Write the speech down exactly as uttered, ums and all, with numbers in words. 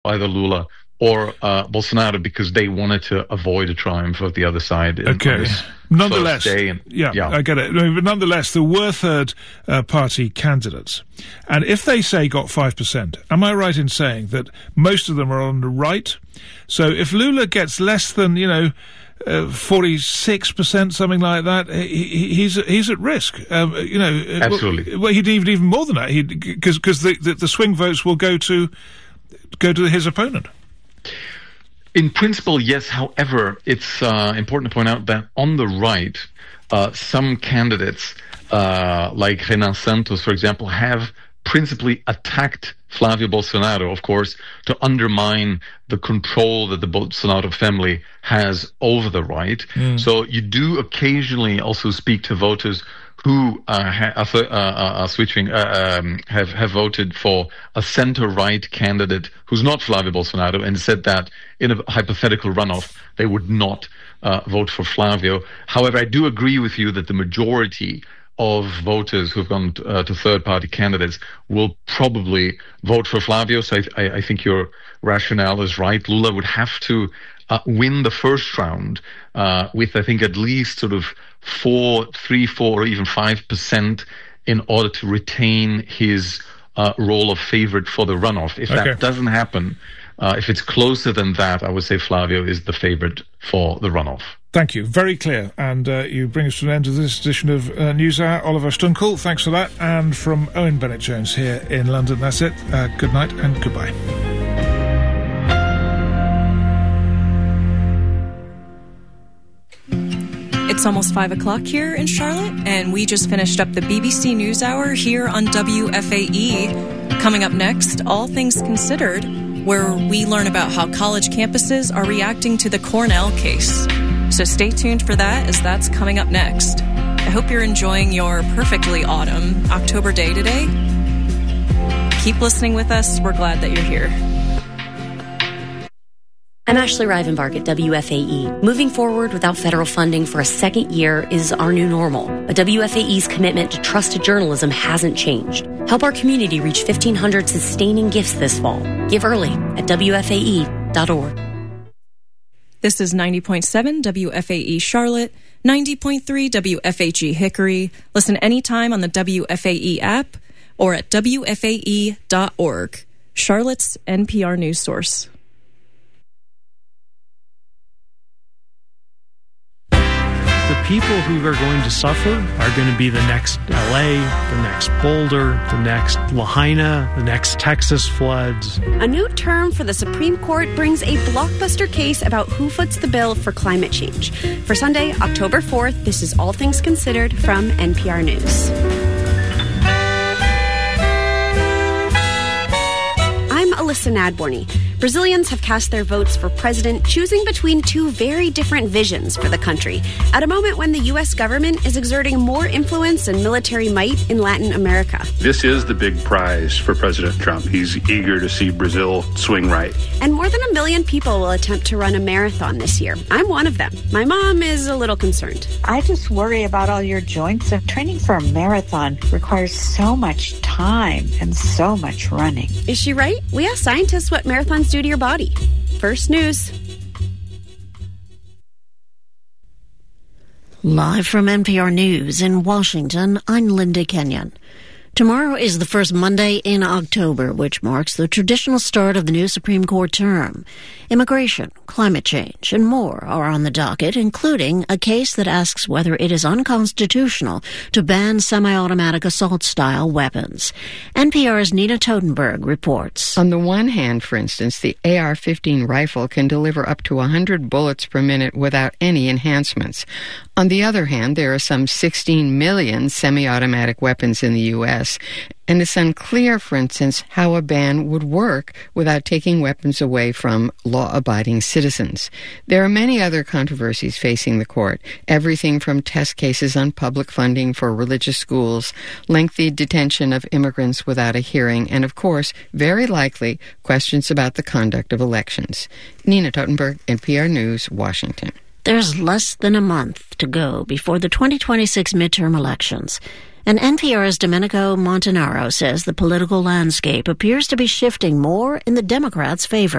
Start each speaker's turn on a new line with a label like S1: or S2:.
S1: either Lula or uh, Bolsonaro because they wanted to avoid a triumph of the other side. In,
S2: okay. Nonetheless,
S1: and,
S2: yeah,
S1: yeah,
S2: I get it. But nonetheless, there were third uh, party candidates. And if they, say, got five percent, am I right in saying that most of them are on the right? So if Lula gets less than, you know, uh, forty-six percent, something like that, he, he's he's at risk. Um, you know,
S1: Absolutely.
S2: Well, he'd even even more than that, because because the, the the swing votes will go to go to his opponent.
S1: In principle, yes. However, it's uh, important to point out that on the right, uh, some candidates, uh, like Renan Santos, for example, have principally attacked Flavio Bolsonaro, of course, to undermine the control that the Bolsonaro family has over the right. Mm. So you do occasionally also speak to voters who uh, ha- uh, uh, are switching, uh, um, have have voted for a center-right candidate who's not Flavio Bolsonaro, and said that in a hypothetical runoff they would not uh, vote for Flavio. However, I do agree with you that the majority of voters who've gone to, uh, to third-party candidates will probably vote for Flavio. So I, I, I think your rationale is right. Lula would have to uh, win the first round uh, with, I think, at least sort of four, three, four, or even five percent in order to retain his uh, role of favorite for the runoff. If okay. that doesn't happen, uh, if it's closer than that, I would say Flavio is the favorite for the runoff.
S2: Thank you. Very clear. And uh, you bring us to an end of this edition of uh, NewsHour. Oliver Stunkel, thanks for that. And from Owen Bennett-Jones here in London, that's it. Uh, good night and goodbye.
S3: It's almost five o'clock here in Charlotte, and we just finished up the B B C NewsHour here on W F A E. Coming up next, All Things Considered, where we learn about how college campuses are reacting to the Cornell case. So stay tuned for that, as that's coming up next. I hope you're enjoying your perfectly autumn October day today. Keep listening with us. We're glad that you're here.
S4: I'm Ashley Rivenbark at W F A E. Moving forward without federal funding for a second year is our new normal. But W F A E's commitment to trusted journalism hasn't changed. Help our community reach fifteen hundred sustaining gifts this fall. Give early at W F A E dot org.
S3: This is ninety point seven W F A E Charlotte, ninety point three W F H E Hickory. Listen anytime on the W F A E app or at W F A E dot org. Charlotte's N P R news source.
S5: The people who are going to suffer are going to be the next L A, the next Boulder, the next Lahaina, the next Texas floods.
S6: A new term for the Supreme Court brings a blockbuster case about who foots the bill for climate change. For Sunday, October fourth, this is All Things Considered from N P R News. I'm Alyssa Nadborny. Brazilians have cast their votes for president, choosing between two very different visions for the country, at a moment when the U S government is exerting more influence and military might in Latin America.
S7: This is the big prize for President Trump. He's eager to see Brazil swing right.
S6: And more than a million people will attempt to run a marathon this year. I'm one of them. My mom is a little concerned.
S8: I just worry about all your joints. Training for a marathon requires so much time and so much running.
S6: Is she right? We asked scientists what marathons do to your body. First News.
S9: Live from N P R News in Washington, I'm Linda Kenyon. Tomorrow is the first Monday in October, which marks the traditional start of the new Supreme Court term. Immigration, climate change, and more are on the docket, including a case that asks whether it is unconstitutional to ban semi-automatic assault-style weapons. N P R's Nina Totenberg reports.
S10: On the one hand, for instance, the A R fifteen rifle can deliver up to one hundred bullets per minute without any enhancements. On the other hand, there are some sixteen million semi-automatic weapons in the U S, and it's unclear, for instance, how a ban would work without taking weapons away from law-abiding citizens. There are many other controversies facing the court, everything from test cases on public funding for religious schools, lengthy detention of immigrants without a hearing, and, of course, very likely, questions about the conduct of elections. Nina Totenberg, N P R News, Washington.
S9: There's less than a month to go before the twenty twenty-six midterm elections. And N P R's Domenico Montanaro says the political landscape appears to be shifting more in the Democrats' favor.